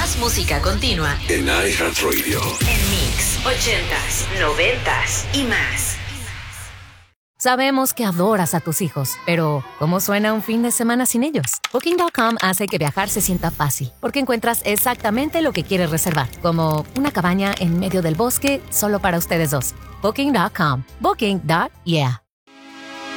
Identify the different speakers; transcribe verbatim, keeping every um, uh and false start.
Speaker 1: Más música continua
Speaker 2: en iHeartRadio.
Speaker 1: En Mix, ochentas, noventas y más.
Speaker 3: Sabemos que adoras a tus hijos, pero ¿cómo suena un fin de semana sin ellos? Booking punto com hace que viajar se sienta fácil, porque encuentras exactamente lo que quieres reservar, como una cabaña en medio del bosque solo para ustedes dos. Booking punto com. Booking. Yeah.